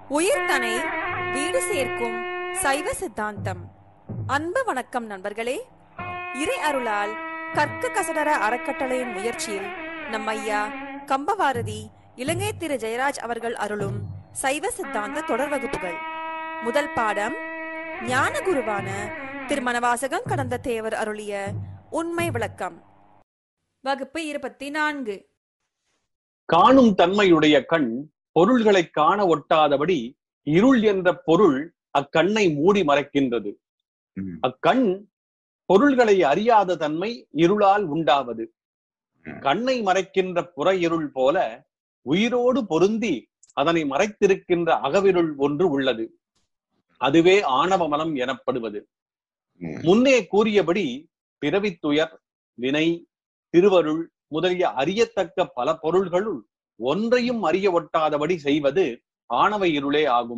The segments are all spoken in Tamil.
உயிர்தனை வீடு சேர்க்கும் சைவ சித்தாந்தம். அன்பு வணக்கம் நண்பர்களே. இறை அருளால் கற்க கசடர அறக்கட்டளையின் முயற்சியில் நம் ஐயா கம்பவாரதி இலங்கை திரு ஜெயராஜ் அவர்கள் அருளும் சைவ சித்தாந்த தொடர் வகுப்புகள். முதல் பாடம் ஞான குருவான திருமணவாசகம் கடந்த தேவர் அருளிய உண்மை விளக்கம். வகுப்பு 24. காணும் தன்மையுடைய கண் பொருள்களை காண ஒட்டாதபடி இருள் என்ற பொருள் அக்கண்ணை மூடி மறைக்கின்றது. அக்கண் பொருள்களை அறியாத தன்மை இருளால் உண்டாவது. கண்ணை மறைக்கின்ற புற இருள் போல உயிரோடு பொருந்தி அதனை மறைத்திருக்கின்ற அகவிருள் ஒன்று உள்ளது. அதுவே ஆணவ மலம் எனப்படுவது. முன்னே கூறியபடி பிறவித்துயர், வினை, திருவருள் முதலிய அறியத்தக்க பல பொருள்களுள் ஒன்றையும் அறிய ஒட்டாதபடி செய்வது ஆணவ இருளே ஆகும்.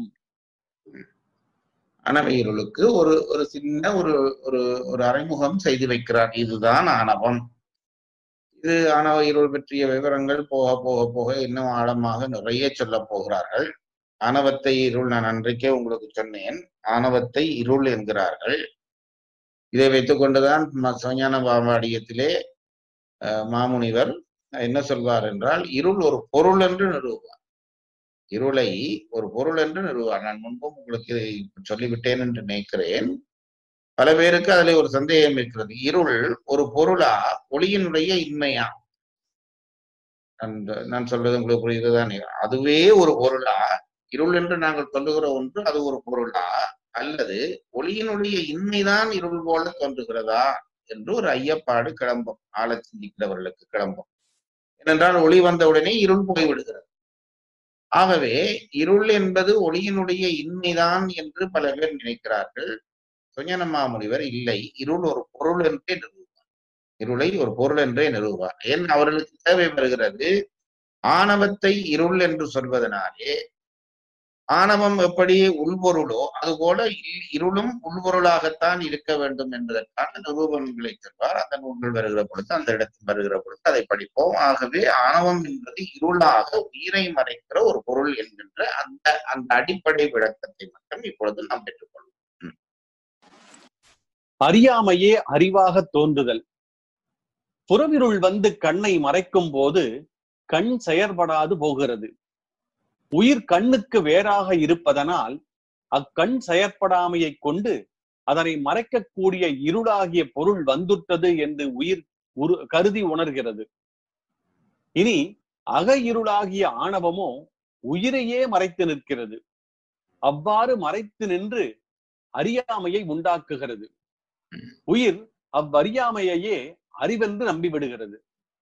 ஆணவ இருளுக்கு ஒரு சின்ன ஒரு அறிமுகம் செய்து வைக்கிறார். இதுதான் ஆணவம். இது ஆணவ இருள் பற்றிய விவரங்கள் போக போக போக இன்னும் ஆழமாக நிறைய சொல்ல போகிறார்கள். ஆணவத்தை இருள், நான் அன்றைக்கே உங்களுக்கு சொன்னேன், ஆணவத்தை இருள் என்கிறார்கள். இதை வைத்துக் கொண்டுதான் சிவஞான பாவாடியத்திலே மாமுனிவர் என்ன சொல்வார் என்றால், இருள் ஒரு பொருள் என்று நிறுவுவார். இருளை ஒரு பொருள் என்று நிறுவுவார். நான் முன்பும் உங்களுக்கு சொல்லிவிட்டேன் என்று நினைக்கிறேன். பல பேருக்கு அதுல ஒரு சந்தேகம் இருக்கிறது. இருள் ஒரு பொருளா, ஒளியினுடைய இன்மையா? நான் சொல்றது உங்களுக்கு புரியுதுதான். அதுவே ஒரு பொருளா, இருள் என்று நாங்கள் சொல்லுகிற ஒன்று அது ஒரு பொருளா, அல்லது ஒளியினுடைய இன்மைதான் இருள் போல தோன்றுகிறதா என்று ஒரு ஐயப்பாடு கிளம்பும். ஆழ சிந்திக்கிறவர்களுக்கு கிளம்பும். ஏனென்றால் ஒளி வந்தவுடனே இருள் போய்விடுகிறது. ஆகவே இருள் என்பது ஒளியினுடைய இன்மைதான் என்று பல பேர் நினைக்கிறார்கள். சுஞான மாமுனிவர் இல்லை, இருள் ஒரு பொருள் என்றே நிறுவுவார். இருளை ஒரு பொருள் என்றே நிறுவுவார். ஏன் அவர்களுக்கு தேவை வருகிறது? ஆணவத்தை இருள் என்று சொல்வதனாலே ஆணவம் எப்படி உள்பொருளோ அதுபோல இருளும் உள்பொருளாகத்தான் இருக்க வேண்டும் என்பதற்கான நிரூபணங்களை சொல்வார். அந்த நூல்கள் வருகிற பொழுது, அந்த இடத்தில் வருகிற பொழுது அதை படிப்போம். ஆகவே ஆணவம் என்பது இருளாக உயிரை மறைக்கிற ஒரு பொருள் என்கின்ற அந்த அடிப்படை விளக்கத்தை மட்டும் இப்பொழுது நாம் பெற்றுக்கொள்வோம். அறியாமையே அறிவாக தோன்றுதல். புறவிருள் வந்து கண்ணை மறைக்கும் போது கண் செயற்படாது போகிறது. உயிர் கண்ணுக்கு வேறாக இருப்பதனால் அக்கண் செயற்படாமையை கொண்டு அதனை மறைக்கக்கூடிய இருளாகிய பொருள் வந்துட்டது என்று உயிர் கருதி உணர்கிறது. இனி அக இருளாகிய ஆணவமோ உயிரையே மறைத்து நிற்கிறது. அவ்வாறு மறைத்து நின்று அறியாமையை உண்டாக்குகிறது. உயிர் அவ்வறியாமையே அறிவென்று நம்பிவிடுகிறது.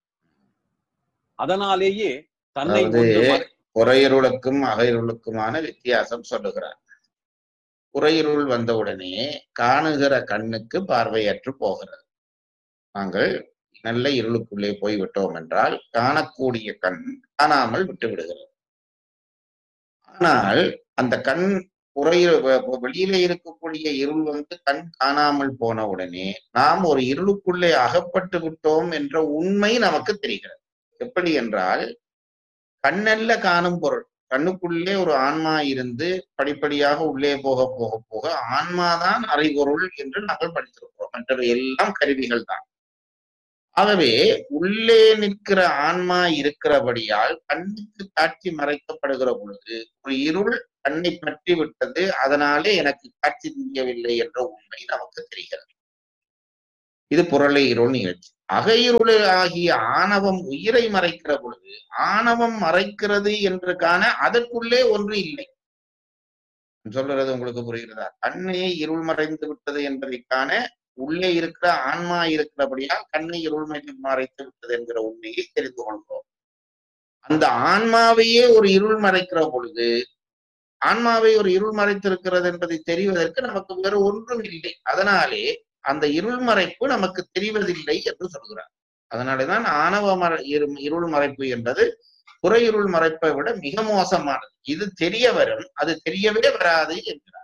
அதனாலேயே தன்னை புறையிருளுக்கும் அகையிருளுக்குமான வித்தியாசம் சொல்லுகிறார். புறையிருள் வந்தவுடனே காணுகிற கண்ணுக்கு பார்வையற்று போகிறது. நாங்கள் நல்ல இருளுக்குள்ளே போய்விட்டோம் என்றால் காணக்கூடிய கண் காணாமல் விட்டு விடுகிறது. ஆனால் அந்த கண் வெளியிலே இருக்கக்கூடிய இருள் வந்து கண் காணாமல் போன உடனே நாம் ஒரு இருளுக்குள்ளே அகப்பட்டு விட்டோம் என்ற உண்மை நமக்கு தெரிகிறது. எப்படி என்றால், கண்ணல்ல காணும் பொருள். கண்ணுக்குள்ளே ஒரு ஆன்மா இருந்து படிப்படியாக உள்ளே போக போக போக ஆன்மாதான் அறிபொருள் என்று நாங்கள் படித்திருக்கிறோம். மற்ற எல்லாம் கருவிகள் தான். ஆகவே உள்ளே நிற்கிற ஆன்மா இருக்கிறபடியால் கண்ணுக்கு காட்சி மறைக்கப்படுகிற பொழுது ஒரு இருள் கண்ணை பற்றி விட்டது, அதனாலே எனக்கு காட்சி தெரியவில்லை என்ற உண்மை நமக்கு தெரிகிறது. இது புறலை இருள் நிகழ்ச்சி. அகையிருள் ஆகிய ஆணவம் உயிரை மறைக்கிற பொழுது ஆணவம் மறைக்கிறது என்று காண அதற்குள்ளே ஒன்று இல்லை. சொல்றது உங்களுக்கு புரிகிறதா? கண்ணே இருள் மறைந்து விட்டது என்பதை காண உள்ளே இருக்கிற ஆன்மா இருக்கிறபடியால் கண்ணை இருள் மறைத்து விட்டது என்கிற உண்மையை தெரிந்து கொள்கிறோம். அந்த ஆன்மாவையே ஒரு இருள் மறைக்கிற பொழுது ஆன்மாவை ஒரு இருள் மறைத்திருக்கிறது என்பதை தெரிவதற்கு நமக்கு வேறு ஒன்றும் இல்லை. அதனாலே அந்த இருள் மறைப்பு நமக்கு தெரிவதில்லை என்று சொல்கிறார். அதனாலேதான் ஆணவ இருள் மறைப்பு என்பது புற இருள் மறைப்பை விட மிக மோசமானது. இது தெரிய வரும், அது தெரியவே வராது என்கிறார்.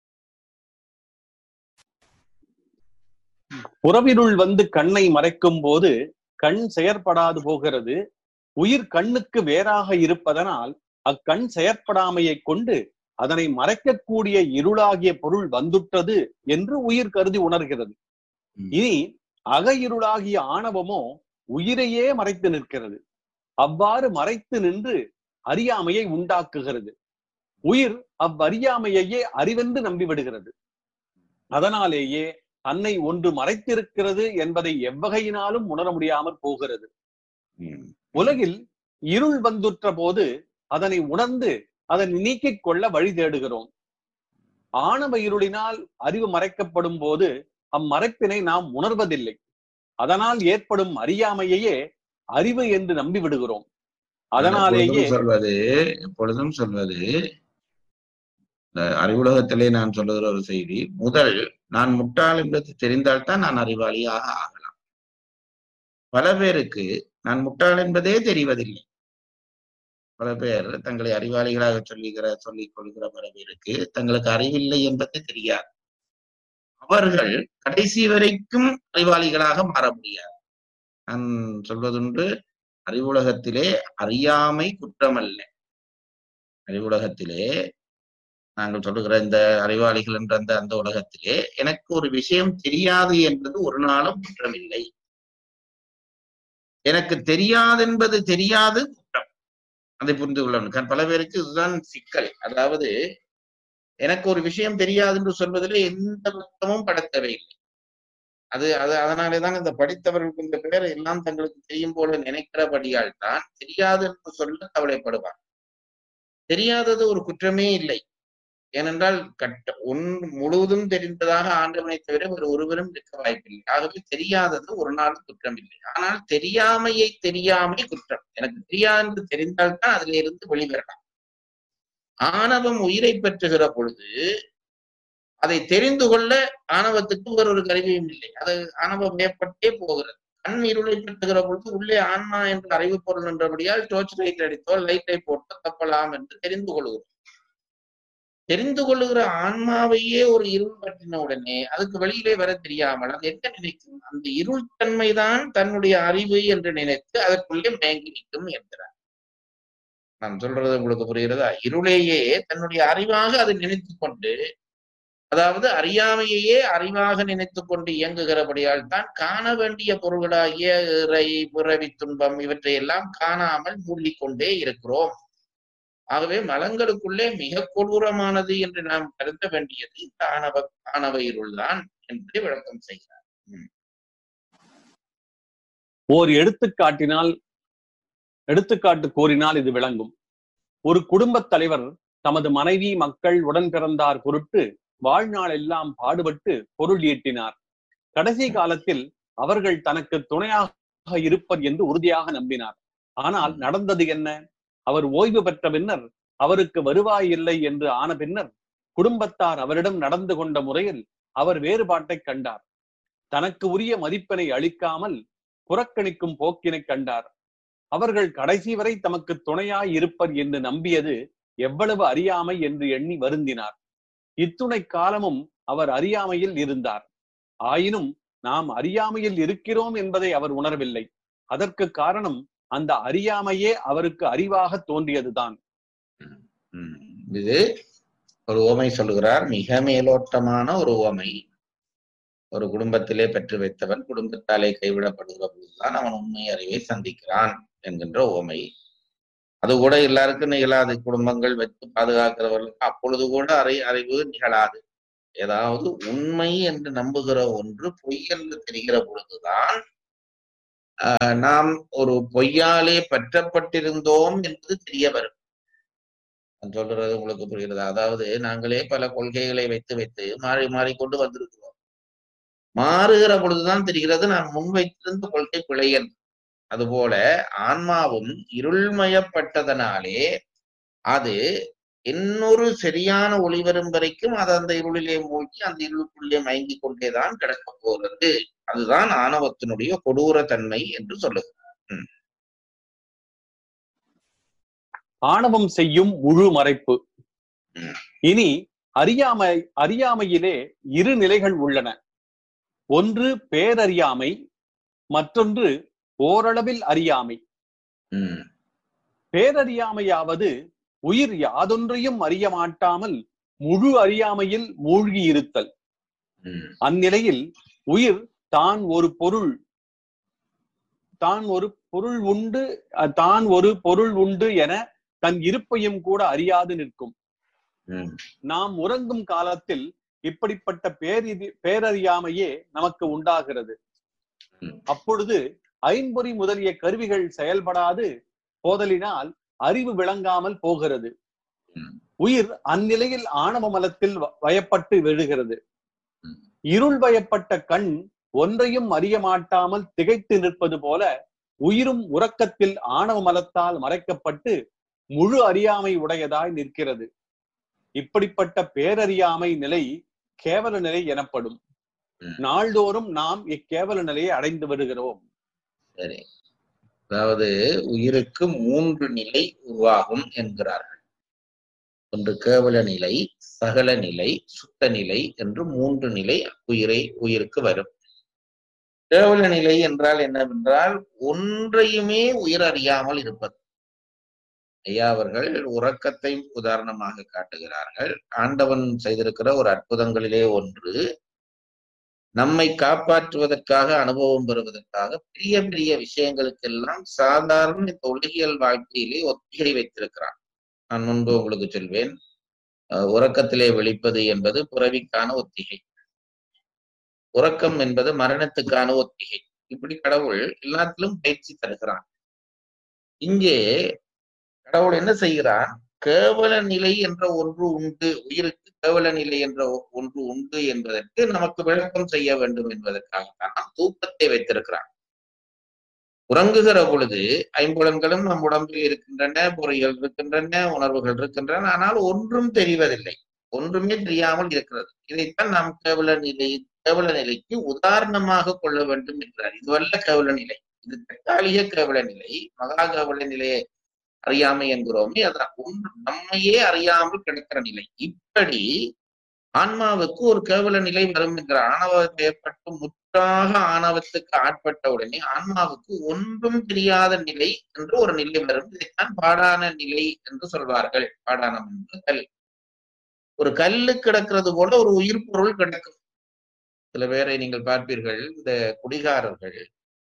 புறவிருள் வந்து கண்ணை மறைக்கும் போது கண் செயற்படாது போகிறது. உயிர் கண்ணுக்கு வேறாக இருப்பதனால் அக்கண் செயற்படாமையை கொண்டு அதனை மறைக்கக்கூடிய இருளாகிய பொருள் வந்துட்டது என்று உயிர் கருதி உணர்கிறது. இனி அக இருளாகிய ஆணவமோ உயிரையே மறைத்து நிற்கிறது. அவ்வாறு மறைத்து நின்று அறியாமையை உண்டாக்குகிறது. உயிர் அவ்வறியாமையையே அறிவென்று நம்பிவிடுகிறது. அதனாலேயே தன்னை ஒன்று மறைத்திருக்கிறது என்பதை எவ்வகையினாலும் உணர முடியாமற் போகிறது. உலகில் இருள் வந்துற்ற போது அதனை உணர்ந்து அதனை நீக்கிக் கொள்ள வழி தேடுகிறோம். ஆணவ இருளினால் அறிவு மறைக்கப்படும் போது அம்மறைப்பினை நாம் உணர்வதில்லை. அதனால் ஏற்படும் அறியாமையையே அறிவு என்று நம்பி விடுகிறோம். அதனாலேயே எப்பொழுதும் சொல்வது அறிவுலகத்திலே நான் சொல்லுகிற ஒரு செய்தி, முதல் நான் முட்டாள் என்பது தெரிந்தால்தான் நான் அறிவாளியாக ஆகலாம். பல பேருக்கு நான் முட்டாள் என்பதே தெரிவதில்லை. பல பேர் தங்களை அறிவாளிகளாக சொல்லிக் கொள்கிற பல பேருக்கு தங்களுக்கு அறிவில்லை என்பது தெரியாது. அவர்கள் கடைசி வரைக்கும் அறிவாளிகளாக மாற முடியாது. நான் சொல்வதுண்டு, அறிவுலகத்திலே அறியாமை குற்றமல்ல. அறிவுலகத்திலே நாங்கள் சொல்லுகிற இந்த அறிவாளிகள் என்ற அந்த உலகத்திலே எனக்கு ஒரு விஷயம் தெரியாது என்பது ஒரு நாளும் குற்றமில்லை. எனக்கு தெரியாது என்பது தெரியாது குற்றம். அதை புரிந்து கொள்ளணும். பல பேருக்கு இதுதான் சிக்கல். அதாவது எனக்கு ஒரு விஷயம் தெரியாது என்று சொல்வதிலே எந்த குற்றமும் படுத்தவே இல்லை. அதனாலேதான் இந்த படித்தவர்களுக்கு இந்த பேர் எல்லாம் தங்களுக்கு தெரியும் போல நினைக்கிறபடியால் தான் தெரியாது என்று சொல்ல கவலைப்படுவார். தெரியாதது ஒரு குற்றமே இல்லை. ஏனென்றால் முழுவதும் தெரிந்ததாக ஆண்டவனை தவிர ஒரு ஒருவரும் இருக்க வாய்ப்பில்லை. ஆகவே தெரியாதது ஒரு நாள் குற்றம் இல்லை. ஆனால் தெரியாமை குற்றம். எனக்கு தெரியாது என்று தெரிந்தால்தான் அதில இருந்து வெளிவரலாம். ஆணவம் உயிரை பெற்றுகிற பொழுது அதை தெரிந்து கொள்ள ஆணவத்துக்கு ஒரு கருவியும் இல்லை. அது ஆணவம் ஏற்பட்டே போகிறது. கண் இருளை பெற்றுகிற பொழுது உள்ளே ஆன்மா என்ற அறிவு பொருள் என்றபடியால் டோர்ச் லைட் அடித்தோ லைட்டை போட்டோ தப்பலாம் என்று தெரிந்து கொள்கிறோம். தெரிந்து கொள்ளுகிற ஆன்மாவையே ஒரு இருள் பற்றின உடனே அதுக்கு வெளியிலே வர தெரியாமல் அது என்ன நினைக்கும்? அந்த இருள் தன்மைதான் தன்னுடைய அறிவு என்று நினைத்து அதற்குள்ளே மயங்கி நிற்கும் என்கிறார். நான் சொல்றது உங்களுக்கு புரிகிறதா? இருளையே தன்னுடைய அறிவாக அதை நினைத்து கொண்டு, அதாவது அறியாமையே அறிவாக நினைத்து கொண்டு இயங்குகிறபடியால் தான் காண வேண்டிய பொருள்களாகிய இறை, பிறவி, துன்பம் இவற்றையெல்லாம் காணாமல் மூழ்கிக்கொண்டே இருக்கிறோம். ஆகவே மலங்களுக்குள்ளே மிக கொடூரமானது என்று நாம் கருத வேண்டியது இந்த ஆணவ இருள் தான் என்று விளக்கம் செய்கிறார். ஓர் எடுத்துக்காட்டு கூறினால் இது விளங்கும். ஒரு குடும்பத் தலைவர் தமது மனைவி, மக்கள், உடன் பிறந்தார் பொருட்டு வாழ்நாள் எல்லாம் பாடுபட்டு பொருள் ஈட்டினார். கடைசி காலத்தில் அவர்கள் தனக்கு துணையாக இருப்பர் என்று உறுதியாக நம்பினார். ஆனால் நடந்தது என்ன? அவர் ஓய்வு பெற்ற பின்னர், அவருக்கு வருவாய் இல்லை என்று ஆன பின்னர், குடும்பத்தார் அவரிடம் நடந்து கொண்ட முறையில் அவர் வேறுபாட்டை கண்டார். தனக்கு உரிய மதிப்பினை அளிக்காமல் புறக்கணிக்கும் போக்கினை கண்டார். அவர்கள் கடைசி வரை தமக்கு துணையாய் இருப்பர் என்று நம்பியது எவ்வளவு அறியாமை என்று எண்ணி வருந்தினார். இத்துணை காலமும் அவர் அறியாமையில் இருந்தார். ஆயினும் நாம் அறியாமையில் இருக்கிறோம் என்பதை அவர் உணரவில்லை. அதற்கு காரணம் அந்த அறியாமையே அவருக்கு அறிவாக தோன்றியதுதான். இது ஒரு உவமை சொல்லுகிறார். மிக மேலோட்டமான ஒரு உவமை. ஒரு குடும்பத்திலே பெற்று வைத்தவன் குடும்பத்தாலே கைவிடப்படுகிற போதுதான் அவன் உண்மை அறிவை சந்திக்கிறான் என்கின்ற உவமை. அது கூட எல்லாருக்கும் நிகழாது. குடும்பங்கள் வைத்து பாதுகாக்கிறவர்களுக்கு அப்பொழுது கூட அறிவு நிகழாது. ஏதாவது உண்மை என்று நம்புகிற ஒன்று பொய் என்று தெரிகிற பொழுதுதான் நாம் ஒரு பொய்யாலே பற்றப்பட்டிருந்தோம் என்பது தெரிய வரும். நான் சொல்றது உங்களுக்கு புரிகிறதா? அதாவது நாங்களே பல கொள்கைகளை வைத்து மாறி மாறிக்கொண்டு வந்திருக்கிறோம். மாறுகிற பொழுதுதான் தெரிகிறது நான் முன்வைத்திருந்த கொள்கை பிழை என்று. அதுபோல ஆன்மாவும் இருள்மயப்பட்டதனாலே அது இன்னொரு சரியான ஒளி வரும் வரைக்கும் அது அந்த இருளிலே மூழ்கி அந்த இருளுக்குள்ளே மயங்கி கொண்டேதான் கிடக்க போகிறது. அதுதான் ஆணவத்தினுடைய கொடூர தன்மை என்று சொல்லுகிறார். ஆணவம் செய்யும் முழு மறைப்பு. இனி அறியாமையிலே இரு நிலைகள் உள்ளன. ஒன்று பேரறியாமை, மற்றொன்று ஓரளவில் அறியாமை. பேரறியாமையாவது உயிர் யாதொன்றையும் அறிய மாட்டாமல் முழு அறியாமையில் மூழ்கி இருத்தல். அந்நிலையில் உயிர் தான் ஒரு பொருள் உண்டு என தன் இருப்பையும் கூட அறியாது நிற்கும். நாம் உறங்கும் காலத்தில் இப்படிப்பட்ட பேரறியாமையே நமக்கு உண்டாகிறது. அப்பொழுது ஐம்பொறி முதலிய கருவிகள் செயல்படாது போதலினால் அறிவு விளங்காமல் போகிறது. உயிர் அந்நிலையில் ஆணவ மலத்தில் வயப்பட்டு விழுகிறது. இருள் வயப்பட்ட கண் ஒன்றையும் அறிய மாட்டாமல் திகைத்து நிற்பது போல உயிரும் உறக்கத்தில் ஆணவ மலத்தால் மறைக்கப்பட்டு முழு அறியாமை உடையதாய் நிற்கிறது. இப்படிப்பட்ட பேரறியாமை நிலை கேவல நிலை எனப்படும். நாள்தோறும் நாம் இக்கேவல நிலையை அடைந்து வருகிறோம். சரி, அதாவது உயிருக்கு 3 நிலை உருவாகும் என்கிறார்கள். ஒன்று கேவல நிலை, சகல நிலை, சுத்த நிலை என்று 3 நிலை உயிருக்கு வரும். கேவல நிலை என்றால் என்னவென்றால் ஒன்றையுமே உயிர் அறியாமல் இருப்பது. ஐயா அவர்கள் உறக்கத்தை உதாரணமாக காட்டுகிறார்கள். ஆண்டவன் செய்திருக்கிற ஒரு அற்புதங்களிலே ஒன்று, நம்மை காப்பாற்றுவதற்காக, அனுபவம் பெறுவதற்காக பெரிய பெரிய விஷயங்களுக்கெல்லாம் சாதாரண இந்த உலகியல் வாழ்க்கையிலே ஒத்திகை வைத்திருக்கிறான். நான் முன்பு உங்களுக்கு சொல்வேன், உறக்கத்திலே விழிப்பது என்பது பிறவிக்கான ஒத்திகை, உறக்கம் என்பது மரணத்துக்கான ஒத்திகை. இப்படி கடவுள் எல்லாத்திலும் பயிற்சி தருகிறான். இங்கே கடவுள் என்ன செய்கிறான்? கேவல நிலை என்ற ஒன்று உண்டு, உயிருக்கு கேவல நிலை என்ற ஒன்று உண்டு என்பதற்கு நமக்கு விளக்கம் செய்ய வேண்டும் என்பதற்காகத்தான் தூக்கத்தை வைத்திருக்கிறான். உறங்குகிற பொழுது ஐம்புலன்களும் நம் உடம்பில் இருக்கின்றன, பொறிகள் இருக்கின்றன, உணர்வுகள் இருக்கின்றன. ஆனால் ஒன்றும் தெரிவதில்லை, ஒன்றுமே தெரியாமல் இருக்கிறது. இதைத்தான் நாம் கேவல நிலைக்கு உதாரணமாக கொள்ள வேண்டும் என்கிறார். இதுவல்ல கேவல நிலை, இது தற்காலிக கேவல நிலை. மகா கேவல நிலையை அறியாமை என்கிறோமே, அதான் ஒன்று நம்மையே அறியாமல் கிடைக்கிற நிலை. இப்படி ஆன்மாவுக்கு ஒரு கேவல நிலை வரும் என்கிற ஆணவம் ஏற்பட்டு முற்றாக ஆணவத்துக்கு ஆட்பட்ட உடனே ஆன்மாவுக்கு ஒன்றும் தெரியாத நிலை என்று ஒரு நிலை வரும். இதைத்தான் பாடான நிலை என்று சொல்வார்கள். பாடானம் என்று கல். ஒரு கல்லு கிடக்கிறது போல ஒரு உயிர் பொருள் கிடக்கும். சில பேரை நீங்கள் பார்ப்பீர்கள், இந்த குடிகாரர்கள்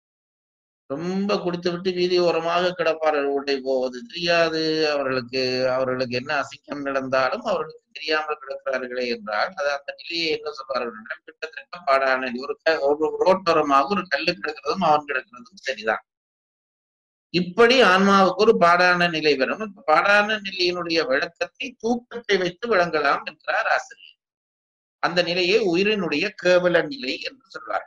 ரொம்ப குடித்து விட்டு வீதி ஓரமாக கிடப்பார்கள். உடை போவது தெரியாது அவர்களுக்கு என்ன அசிங்கம் நடந்தாலும் அவர்களுக்கு தெரியாமல் கிடக்கிறார்களே என்றால் அது அந்த நிலையை என்ன சொல்வார்கள்? கிட்டத்தட்ட பாடான ஒரு ரோட்டோரமாக ஒரு கல்லு கிடக்கிறதும் அவன் கிடக்கிறதும் சரிதான். இப்படி ஆன்மாவுக்கு ஒரு பாடான நிலை வரும். பாடான நிலையினுடைய விளக்கத்தை தூக்கத்தை வைத்து விளங்கலாம் என்கிறார் ஆசிரியர். அந்த நிலையை உயிரினுடைய கேவல நிலை என்று சொல்வார்.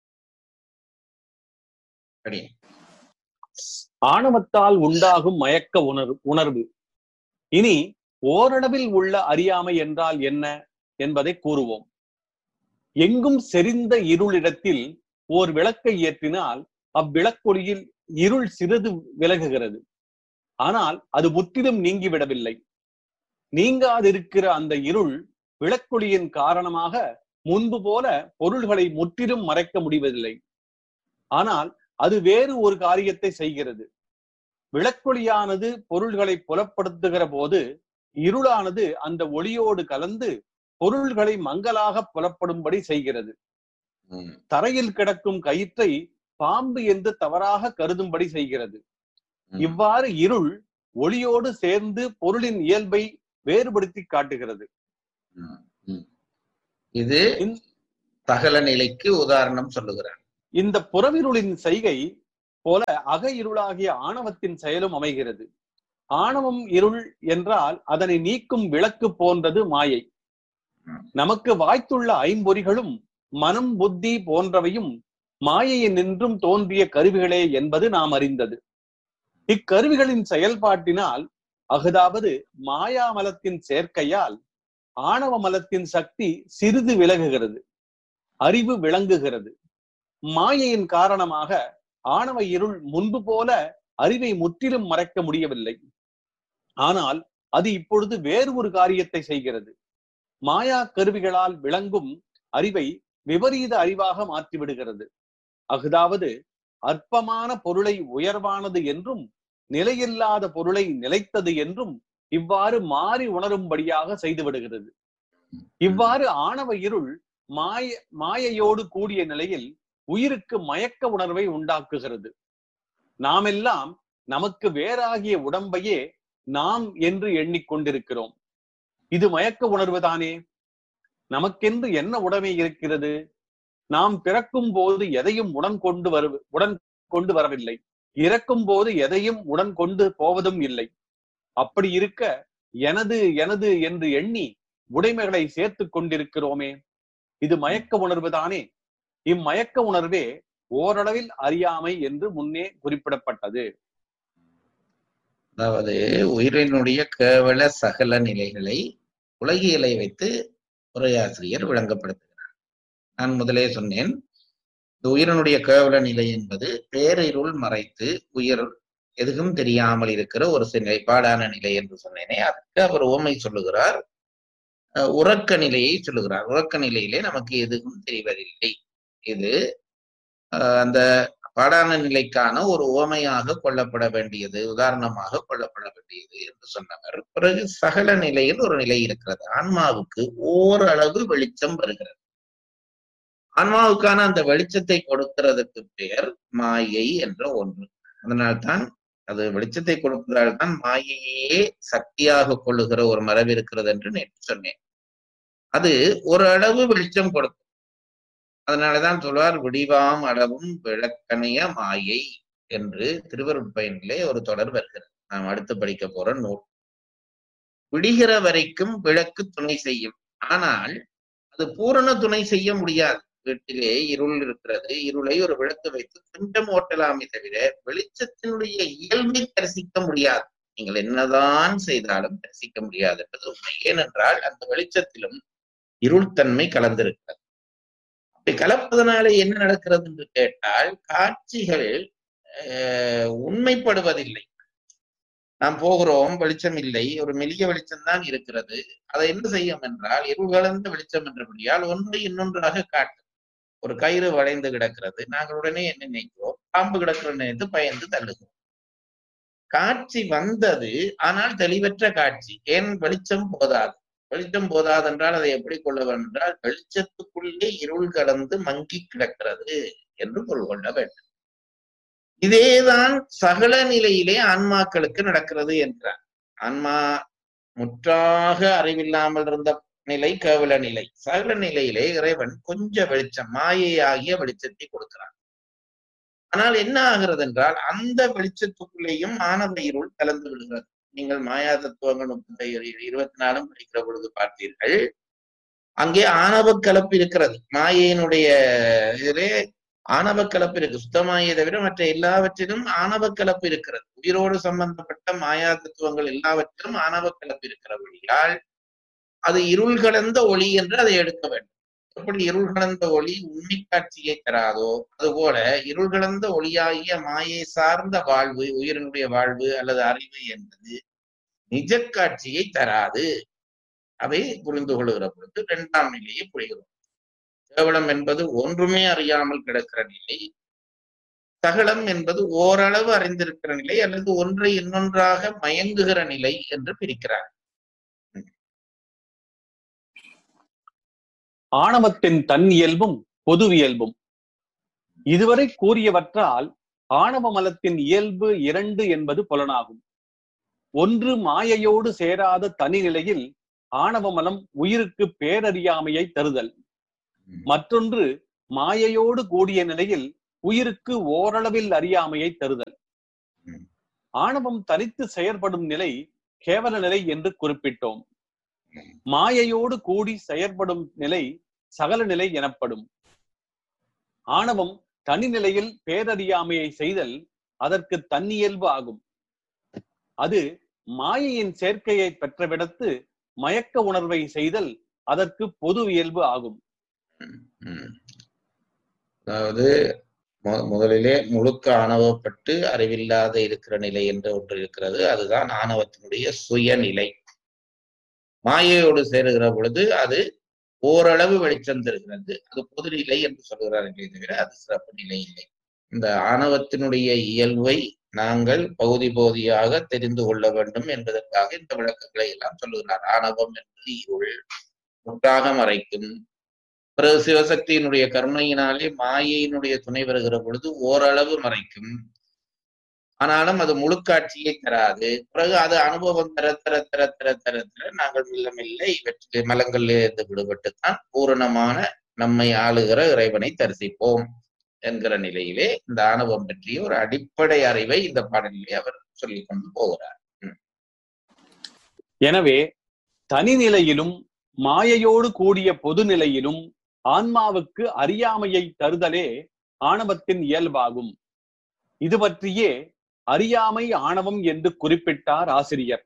ஆணவத்தால் உண்டாகும் மயக்க உணர்வு. இனி ஓரளவில் உள்ள அறியாமை என்றால் என்ன என்பதை கூறுவோம். எங்கும் செறிந்த இருளிடத்தில் ஓர் விளக்கை ஏற்றினால் அவ்விளக்கொளியில் இருள் சிறிது விலகுகிறது. ஆனால் அது முற்றிலும் நீங்கிவிடவில்லை. நீங்காதிருக்கிற அந்த இருள் விளக்கொளியின் காரணமாக முன்பு போல பொருள்களை முற்றிலும் மறைக்க முடிவதில்லை. ஆனால் அது வேறு ஒரு காரியத்தை செய்கிறது. விளக்கொளியானது பொருள்களை புலப்படுத்துகிற போது இருளானது அந்த ஒளியோடு கலந்து பொருள்களை மங்கலாக புலப்படும்படி செய்கிறது. தரையில் கிடக்கும் கயிற்றை பாம்பு என்று தவறாக கருதும்படி செய்கிறது. இவ்வாறு இருள் ஒளியோடு சேர்ந்து பொருளின் இயல்பை வேறுபடுத்தி காட்டுகிறது. இது சகல நிலைக்கு உதாரணம் சொல்லுகிறார். இந்த புறவிருளின் செய்கை போல அக இருளாகிய ஆணவத்தின் செயலும் அமைகிறது. ஆணவம் இருள் என்றால் அதனை நீக்கும் விளக்கு போன்றது மாயை. நமக்கு வாய்த்துள்ள ஐம்பொறிகளும் மனம், புத்தி போன்றவையும் மாயையின் நின்றும் தோன்றிய கருவிகளே என்பது நாம் அறிந்தது. இக்கருவிகளின் செயல்பாட்டினால், அதாவது மாயாமலத்தின் சேர்க்கையால் ஆணவ மலத்தின் சக்தி சிறிது விலகுகிறது, அறிவு விளங்குகிறது. மாயையின் காரணமாக ஆணவ இருள் முன்பு போல அறிவை முற்றிலும் மறைக்க முடியவில்லை. ஆனால் அது இப்பொழுது வேறு ஒரு காரியத்தை செய்கிறது. மாயா கருவிகளால் விளங்கும் அறிவை விபரீத அறிவாக மாற்றிவிடுகிறது. அதாவது அற்பமான பொருளை உயர்வானது என்றும் நிலையில்லாத பொருளை நிலைத்தது என்றும் இவ்வாறு மாறி உணரும்படியாக செய்து விடுகிறது. இவ்வாறு ஆணவ இருள் மாயையோடு கூடிய நிலையில் உயிருக்கு மயக்க உணர்வை உண்டாக்குகிறது. நாமெல்லாம் நமக்கு வேறாகிய உடம்பையே நாம் என்று எண்ணிக்கொண்டிருக்கிறோம். இது மயக்க உணர்வு தானே. நமக்கென்று என்ன உடைமை இருக்கிறது? நாம் பிறக்கும் போது எதையும் உடன் கொண்டு வரவில்லை. இறக்கும் போது எதையும் உடன் கொண்டு போவதும் இல்லை. அப்படி இருக்க எனது எனது என்று எண்ணி உடைமைகளை சேர்த்து கொண்டிருக்கிறோமே, இது மயக்க உணர்வு தானே. இம்மயக்க உணர்வே ஓரளவில் அறியாமை என்று முன்னே குறிப்பிடப்பட்டது. அதாவது உயிரினுடைய கேவல சகல நிலைகளை உலகியலை வைத்து உரையாசிரியர் விளங்கப்படுத்துகிறார். நான் முதலே சொன்னேன், இந்த உயிரினுடைய கேவல நிலை என்பது பேரிருள் மறைத்து உயிர் எதுவும் தெரியாமல் இருக்கிற ஒரு நிலைப்பாடான நிலை என்று சொன்னேனே. அதற்கு அவர் உவமை சொல்லுகிறார், உறக்க நிலையை சொல்லுகிறார். உறக்க நிலையிலே நமக்கு எதுவும் தெரிவதில்லை. இது அந்த பாடான நிலைக்கான ஒரு உவமையாக கொள்ளப்பட வேண்டியது, உதாரணமாக கொள்ளப்பட வேண்டியது என்று சொன்னவர். பிறகு சகல நிலையில் ஒரு நிலை இருக்கிறது. ஆன்மாவுக்கு ஓரளவு வெளிச்சம் வருகிறது. ஆன்மாவுக்கான அந்த வெளிச்சத்தை கொடுக்கிறதுக்கு பெயர் மாயை என்ற ஒன்று. அதனால்தான் அது வெளிச்சத்தை கொடுப்பதால்தான் மாயையே சக்தியாக கொள்ளுகிற ஒரு மரபு இருக்கிறது என்று நேற்று சொன்னேன். அது ஒரு அளவு வெளிச்சம் கொடுக்கும். அதனாலதான் சொல்வார், விடிவாம் அளவும் விளக்கணைய மாயை என்று திருவருட்பயனிலே ஒரு தொடர் வருகிறது. நாம் அடுத்து படிக்க போற நூல். விடிகிற வரைக்கும் விளக்கு துணை செய்யும். ஆனால் அது பூரண துணை செய்ய முடியாது. வீட்டிலே இருள் இருக்கிறது, இருளை ஒரு விளக்கு வைத்து கொஞ்சம் ஓட்டலாமே தவிர வெளிச்சத்தினுடைய இயல்பை தரிசிக்க முடியாது. நீங்கள் என்னதான் செய்தாலும் தரிசிக்க முடியாது என்பது உண்மை. ஏனென்றால் அந்த வெளிச்சத்திலும் இருள்தன்மை கலந்திருக்கிறது. அப்படி கலப்பதனால என்ன நடக்கிறது என்று கேட்டால், காட்சிகள் உண்மைப்படுவதில்லை. நாம் போகிறோம், வெளிச்சம் இல்லை, ஒரு மெல்லிய வெளிச்சம் தான் இருக்கிறது. அதை என்ன செய்யும் என்றால், இருள் கலந்த வெளிச்சம் என்றபடியால் ஒன்றை இன்னொன்றாக காட்டும். ஒரு கயிறு வளைந்து கிடக்கிறது, நாங்கள் உடனே என்ன நினைக்கிறோம், பாம்பு கிடக்கிற நினைத்து பயந்து தள்ளுகிறோம். காட்சி வந்தது, ஆனால் தெளிவற்ற காட்சி. ஏன்? வெளிச்சம் போதாது. வெளிச்சம் போதாது என்றால் அதை எப்படி கொள்ள வேண்டும் என்றால், வெளிச்சத்துக்குள்ளே இருள் கலந்து மங்கி கிடக்கிறது என்று பொருள் கொள்ள வேண்டும். இதேதான் சகல நிலையிலே ஆன்மாக்களுக்கு நடக்கிறது என்றார். ஆன்மா முற்றாக அறிவில்லாமல் இருந்த நிலை கேவல நிலை. சகல நிலையிலே இறைவன் கொஞ்சம் வெளிச்சம், மாயையாகிய வெளிச்சத்தை கொடுக்கிறான். ஆனால் என்ன ஆகிறது என்றால், அந்த வெளிச்சத்துக்குள்ளேயும் ஆனந்த இருள் கலந்து விடுகிறது. நீங்கள் மாயா தத்துவங்கள் 24 படிக்கிற பொழுது பார்த்தீர்கள், அங்கே ஆணவ கலப்பு இருக்கிறது. மாயையினுடைய இதிலே ஆணவ கலப்பு இருக்கு. சுத்தமாயை தவிர மற்ற எல்லாவற்றிலும் ஆணவ கலப்பு இருக்கிறது. உயிரோடு சம்பந்தப்பட்ட மாயா தத்துவங்கள் எல்லாவற்றிலும் ஆணவ கலப்பு இருக்கிறபடியால் அது இருள் கலந்த ஒளி என்று அதை எடுக்க வேண்டும். எப்படி இருள் கலந்த ஒளி உண்மை காட்சியை தராதோ, அதுபோல இருள் கலந்த ஒளியாகிய மாயை சார்ந்த வாழ்வு, உயிரினுடைய வாழ்வு அல்லது அறிவு என்பது நிஜ காட்சியை தராது. அதை புரிந்து கொள்கிற பொழுது 2ஆம் நிலையை புரிகிறோம். கேவலம் என்பது ஒன்றுமே அறியாமல் கிடக்கிற நிலை. சகலம் என்பது ஓரளவு அறிந்திருக்கிற நிலை அல்லது ஒன்றை இன்னொன்றாக மயங்குகிற நிலை என்று பிரிக்கிறார். ஆணவத்தின் தன் இயல்பும் பொதுவியல்பும். இதுவரை கூறியவற்றால் ஆணவ மலத்தின் இயல்பு 2 என்பது புலனாகும். ஒன்று மாயையோடு சேராத தனி நிலையில் ஆணவ மலம் உயிருக்கு பேரறியாமையை தருதல். மற்றொன்று மாயையோடு கூடிய நிலையில் உயிருக்கு ஓரளவில் அறியாமையை தருதல். ஆணவம் தனித்து செயற்படும் நிலை கேவல நிலை என்று குறிப்பிட்டோம். மாயையோடு கூடி செயற்படும் நிலை சகல நிலை எனப்படும். ஆணவம் தனி நிலையில் பேரறியாமையை செய்தல் அதற்கு தன்னியல்பு ஆகும். அது மாயையின் சேர்க்கையை பெற்றவிடத்து மயக்க உணர்வை செய்தல் அதற்கு பொது இயல்பு ஆகும். அதாவது முதலிலே முழுக்க ஆணவப்பட்டு அறிவில்லாத இருக்கிற நிலை என்று ஒன்று இருக்கிறது. அதுதான் ஆணவத்தினுடைய சுயநிலை. மாயையோடு சேருகிற பொழுது அது ஓரளவு வெளிச்சம் தருகிறது. அது பொதுநிலை என்று சொல்கிறார்களே தவிர அது சிறப்பு நிலை இல்லை. இந்த ஆணவத்தினுடைய இயல்பை நாங்கள் பகுதி பகுதியாக தெரிந்து கொள்ள வேண்டும் என்பதற்காக இந்த விளக்கங்களை எல்லாம் சொல்லுகிறார். ஆணவம் என்பது இருள், முற்றாக மறைக்கும். பிறகு சிவசக்தியினுடைய கருணையினாலே மாயையினுடைய துணை வருகிற பொழுது ஓரளவு மறைக்கும். ஆனாலும் அது முழுக்காட்சியை தராது. பிறகு அது அனுபவம் தர தர தர தர தர தர நாங்கள் மெல்ல மெல்ல இவற்றை மலங்களில் இருந்து விடுபட்டுத்தான் பூரணமான நம்மை ஆளுகிற இறைவனை தரிசிப்போம் என்கிற நிலையிலே இந்த ஆணவம் பற்றிய ஒரு அடிப்படை அறிவை இந்த பாடலிலே அவர் சொல்லிக் கொண்டு போகிறார். எனவே தனிநிலையிலும் மாயையோடு கூடிய பொது நிலையிலும் ஆன்மாவுக்கு அறியாமையை தருதலே ஆணவத்தின் இயல்பாகும். இது பற்றியே அறியாமை ஆணவம் என்று குறிப்பிட்டார் ஆசிரியர்.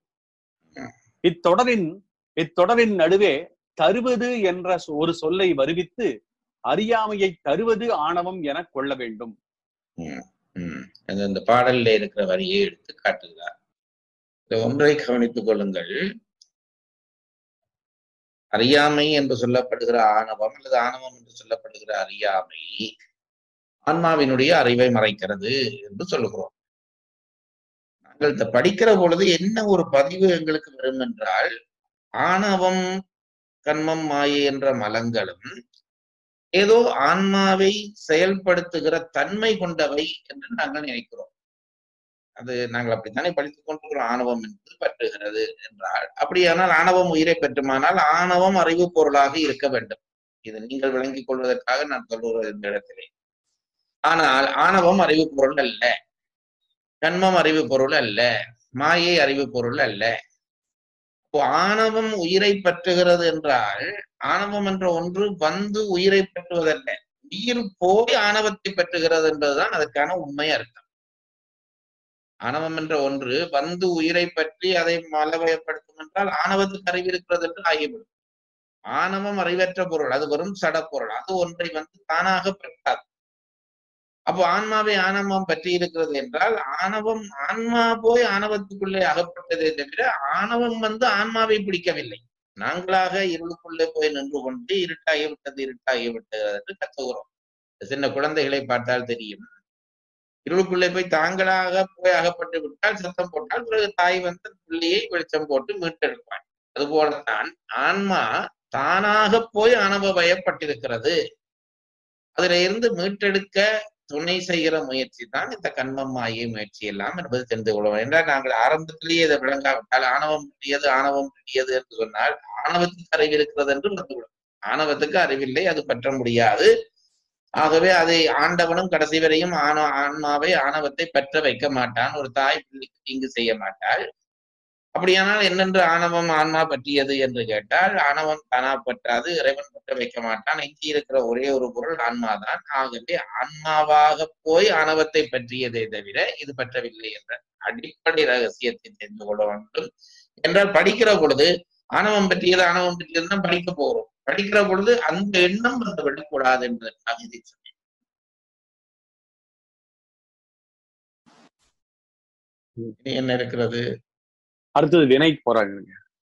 இத்தொடரின் நடுவே தருவது என்ற ஒரு சொல்லை வருவித்து அறியாமையை தருவது ஆணவம் என கொள்ள வேண்டும். இந்த பாடலில் இருக்கிற வரியை எடுத்து காட்டுகிறார். இந்த ஒன்றை கவனித்துக் கொள்ளுங்கள். அறியாமை என்று சொல்லப்படுகிற ஆணவம் அல்லது ஆணவம் என்று சொல்லப்படுகிற அறியாமை ஆன்மாவினுடைய அறிவை மறைக்கிறது என்று சொல்லுகிறோம். நாங்கள் இதை படிக்கிற பொழுது என்ன ஒரு பதிவு எங்களுக்கு வரும் என்றால், ஆணவம் கண்மம் மாயை என்ற மலங்களும் ஏதோ ஆன்மாவை செயல்படுத்துகிற தன்மை கொண்டவை என்று நாங்கள் நினைக்கிறோம். அது நாங்கள் அப்படித்தானே படித்துக் கொண்டிருக்கிறோம். ஆணவம் என்பது பற்றுகிறது என்றால், அப்படியானால் ஆணவம் உயிரை பெற்றுமானால் ஆணவம் அறிவு பொருளாக இருக்க வேண்டும். இது நீங்கள் விளங்கிக் கொள்வதற்காக நான் சொல்லுவது இந்த இடத்திலே. ஆனால் ஆணவம் அறிவு பொருள் அல்ல, கண்மம் அறிவு பொருள் அல்ல, மாயை அறிவு பொருள் அல்ல. இப்போ ஆணவம் உயிரை பற்றுகிறது என்றால், ஆணவம் என்ற ஒன்று வந்து உயிரை பற்றுவதல்ல, உயிர் போய் ஆணவத்தை பற்றுகிறது என்பதுதான் அதற்கான உண்மை அர்த்தம். ஆணவம் என்ற ஒன்று வந்து உயிரை பற்றி அதை மலவயப்படுத்தும் என்றால் ஆணவத்துக்கு அறிவு இருக்கிறது என்று ஆகிவிடும். ஆணவம் அறிவற்ற பொருள், அது வெறும் சடப்பொருள். அது ஒன்றை வந்து தானாக பெற்றாது. அப்போ ஆன்மாவை ஆணவம் பற்றி இருக்கிறது என்றால், ஆணவம் ஆன்மா போய் ஆணவத்துக்குள்ளே அகப்பட்டதே தவிர ஆணவம் வந்து ஆன்மாவை பிடிக்கவில்லை. நாங்களாக இருளுக்குள்ளே போய் நின்று கொண்டு இருட்டாகிவிட்டது இருட்டாகிவிட்டது என்று கத்துகிறோம். சின்ன குழந்தைகளை பார்த்தால் தெரியும். இருளுக்குள்ளே போய் தாங்களாக போய் அகப்பட்டு விட்டால் சத்தம் போட்டால் பிறகு தாய் வந்து பிள்ளையை வெளிச்சம் போட்டு மீட்டெடுப்பாள். அதுபோலத்தான் ஆன்மா தானாக போய் ஆணவ பயப்பட்டிருக்கிறது. அதுல இருந்து மீட்டெடுக்க துணை செய்கிற முயற்சி தான் இந்த கண்மம் மாயை முயற்சி எல்லாம் என்பது தெரிந்து கொள்வோம். என்றால் நாங்கள் ஆரம்பத்திலேயே இதை விளங்காவிட்டால் ஆணவம் பற்றியது என்று சொன்னால் ஆணவத்துக்கு அறிவு இருக்கிறது என்று வந்துவிடும். ஆணவத்துக்கு அறிவில்லை, அது பற்ற முடியாது. ஆகவே அதை ஆண்டவனும் கடைசி வரையும் ஆன்மாவை ஆணவத்தை பற்ற வைக்க மாட்டான். ஒரு தாய் பிள்ளைக்கு தீங்கு செய்ய மாட்டாள். அப்படியானால் என்னென்று ஆணவம் ஆன்மா பற்றியது என்று கேட்டால், ஆணவம் தானா பற்றாது, இறைவன் பற்ற வைக்க மாட்டான். எஞ்சி இருக்கிற ஒரே ஒரு பொருள் ஆன்மாதான். ஆகவே ஆன்மாவாக போய் ஆணவத்தை பற்றியதை தவிர இது பற்றவில்லை என்ற அடிப்படை ரகசியத்தை தெரிந்து கொள்ள வேண்டும். என்றால் படிக்கிற பொழுது ஆணவம் பற்றியதுதான் படிக்க போகிறோம். படிக்கிற பொழுது அந்த எண்ணம் வந்து விடக்கூடாது என்பதற்காக இதை சொன்னேன். என்ன இருக்கிறது? அடுத்தது வினை போறாங்க.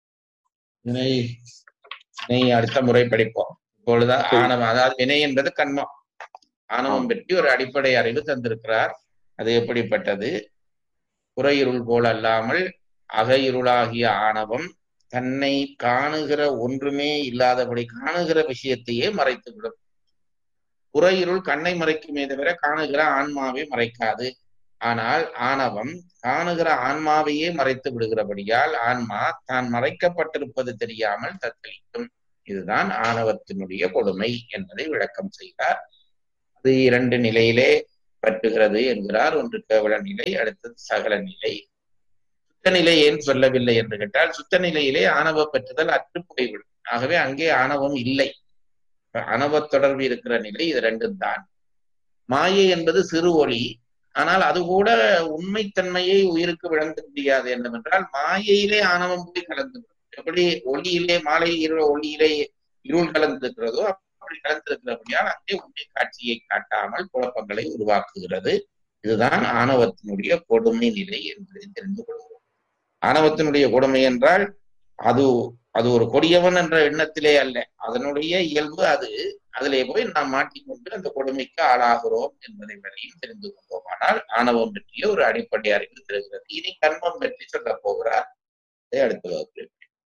வினை அடுத்த முறை படிப்போம். இப்பொழுதுதான் ஆணவம், அதாவது வினை என்பது கண்மம். ஆணவம் பற்றி ஒரு அடிப்படை அறிவு தந்திருக்கிறார். அது எப்படிப்பட்டது? புற இருள் போல் அல்லாமல் அக இருளாகிய ஆணவம் தன்னை காணுகிற ஒன்றுமே இல்லாதபடி காணுகிற விஷயத்தையே மறைத்துவிடும். புற இருள் கண்ணை மறைக்குமே தவிர காணுகிற ஆன்மாவை மறைக்காது. ஆனால் ஆணவம் காணுகிற ஆன்மாவையே மறைத்து விடுகிறபடியால் ஆன்மா தான் மறைக்கப்பட்டிருப்பது தெரியாமல் தத்தளிக்கும். இதுதான் ஆணவத்தினுடைய கொடுமை என்பதை விளக்கம் செய்தார். அது இரண்டு நிலையிலே பற்றுகிறது என்கிறார். ஒன்று கேவல நிலை, அடுத்தது சகல நிலை. சுத்த நிலை ஏன் சொல்லவில்லை என்று கேட்டால், சுத்த நிலையிலே ஆணவ பற்றுதல் அற்று போய்விடும். ஆகவே அங்கே ஆணவம் இல்லை. ஆணவ தொடர்பு இருக்கிற நிலை இது ரெண்டும் தான். மாயை என்பது சிறு ஒளி, ஆனால் அது கூட உண்மைத்தன்மையை உயிருக்கு விளங்க முடியாது. என்னவென்றால் மாயையிலே ஆணவம் போய் கலந்துவிடும். எப்படி ஒளியிலே மாலை ஒளியிலே இருள் கலந்திருக்கிறதோ அப்படி கலந்திருக்கிறபடியால் அங்கே உண்மை காட்சியை காட்டாமல் குழப்பங்களை உருவாக்குகிறது. இதுதான் ஆணவத்தினுடைய கொடுமை நிலை என்பதை தெரிந்து கொள்கிறோம். ஆணவத்தினுடைய கொடுமை என்றால் அது அது ஒரு கொடியவன் என்ற எண்ணத்திலே அல்ல, அதனுடைய இயல்பு அது. அதிலே போய் நாம் மாட்டிக்கொண்டு அந்த கொடுமைக்கு ஆளாகிறோம் என்பதை வரையும் தெரிந்து கொண்டோம். ஆனால் ஆணவம் பற்றிய ஒரு அடிப்படை அறிவு தெரிகிறது. இனி கர்மம் பற்றி சொல்ல போகிறார். அடுத்த வகுப்பில்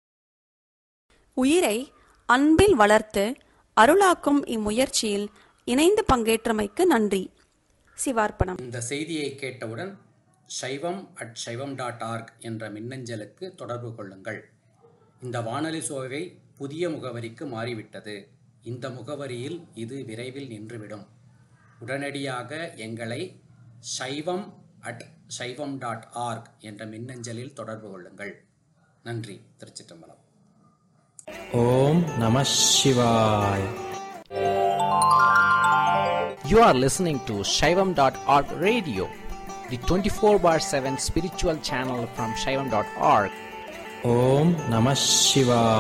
உயிரை அன்பில் வளர்த்து அருளாக்கும் இம்முயற்சியில் இணைந்து பங்கேற்றமைக்கு நன்றி. சிவார்ப்பணம். இந்த செய்தியை கேட்டவுடன் shaivam@shaivam.org என்ற மின்னஞ்சலுக்கு தொடர்பு கொள்ளுங்கள். இந்த வானொலி சோவை புதிய முகவரிக்கு மாறிவிட்டது. இந்த முகவரியில் இது விரைவில் நின்றுவிடும். உடனடியாக எங்களை shaivam@shaivam.org என்ற மின்னஞ்சலில் தொடர்பு கொள்ளுங்கள். நன்றி. திருச்சிற்றம்பலம். ஓம் நம சிவாய். You are listening to Shaivam.org radio, the 24/7 spiritual channel from Shaivam.org. Om Namah Shivaya.